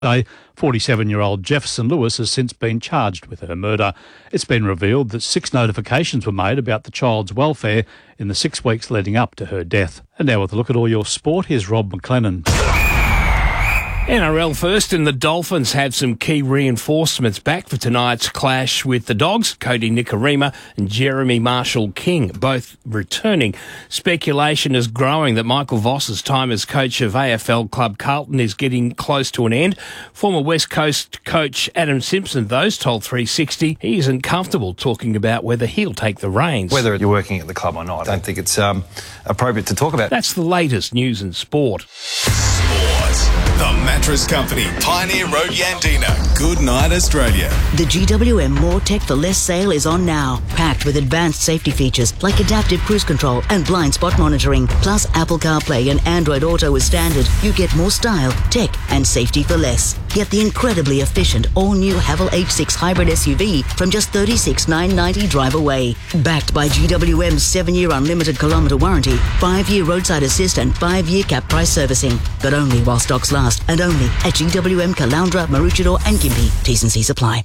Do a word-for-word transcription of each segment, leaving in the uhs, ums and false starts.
forty-seven-year-old Jefferson Lewis has since been charged with her murder. It's been revealed that six notifications were made about the child's welfare in the six weeks leading up to her death. And now with a look at all your sport, here's Rob McLennan. N R L first, and the Dolphins have some key reinforcements back for tonight's clash with the Dogs. Cody Nikorima and Jeremy Marshall-King both returning. Speculation is growing that Michael Voss's time as coach of A F L club Carlton is getting close to an end. Former West Coast coach Adam Simpson, those told three sixty he isn't comfortable talking about whether he'll take the reins. Whether you're working at the club or not, I don't think it's um, appropriate to talk about. That's the latest news in sport. Sport. The Mattress Company, Pioneer Road, Yandina. Good night, Australia. The G W M More Tech for Less sale is on now. Packed with advanced safety features like adaptive cruise control and blind spot monitoring, plus Apple CarPlay and Android Auto as standard. You get more style, tech and safety for less. Get the incredibly efficient all-new Haval H six hybrid S U V from just thirty-six thousand nine hundred ninety dollars drive away. Backed by G W M's seven-year unlimited kilometre warranty, five-year roadside assist and five-year cap price servicing. But only while stocks last and only at G W M Caloundra, Maroochydore and Gympie. T's and C's apply.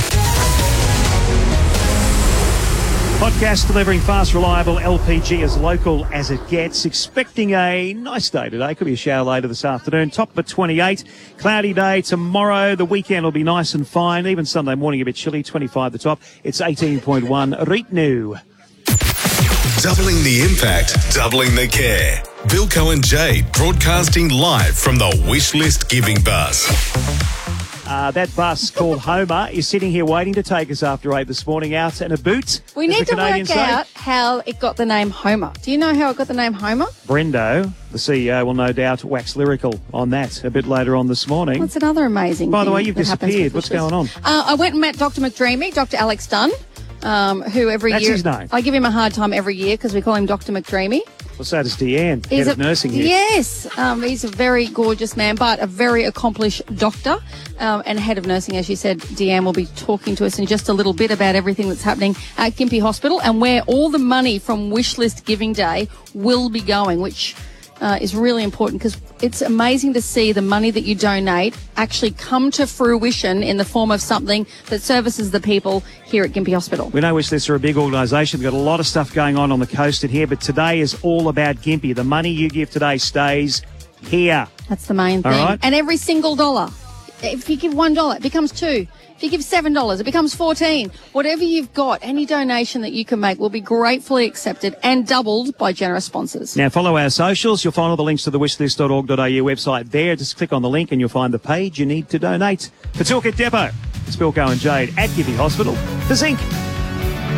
Podcast delivering fast, reliable L P G as local as it gets. Expecting a nice day today. Could be a shower later this afternoon. Top of twenty-eight. Cloudy day tomorrow. The weekend will be nice and fine. Even Sunday morning a bit chilly. twenty-five the top. It's eighteen point one. Ritnu. Doubling the impact, doubling the care. Bilko and Jade broadcasting live from the Wishlist Giving Bus. Uh, that bus called Homer is sitting here waiting to take us after eight this morning out in a boot. We need to work out how it got the name Homer. Do you know how it got the name Homer? Brendo, the C E O, will no doubt wax lyrical on that a bit later on this morning. That's another amazing By the thing way, you've that happens disappeared. with What's Wishlist. going on? Uh, I went and met Doctor McDreamy, Doctor Alex Dunn, um, who every That's year... his name? I give him a hard time every year because we call him Doctor McDreamy. Well, so does Deanne, He's head of a- nursing here. Yes, um, he's a very gorgeous man, but a very accomplished doctor um, and head of nursing. As you said, Deanne will be talking to us in just a little bit about everything that's happening at Gympie Hospital and where all the money from Wishlist Giving Day will be going, which uh, is really important because it's amazing to see the money that you donate actually come to fruition in the form of something that services the people here at Gympie Hospital. We know Wishlist are a big organisation. They've got a lot of stuff going on on the coast in here, but today is all about Gympie. The money you give today stays here. That's the main thing. All right. And every single dollar, if you give one dollar, it becomes two. If you give seven dollars, it becomes fourteen. Whatever you've got, any donation that you can make will be gratefully accepted and doubled by generous sponsors. Now, follow our socials. You'll find all the links to the wishlist dot org dot a u website there. Just click on the link and you'll find the page you need to donate. For Toolkit Depot, it's Bilko and Jade at Gympie Hospital. The Zinc.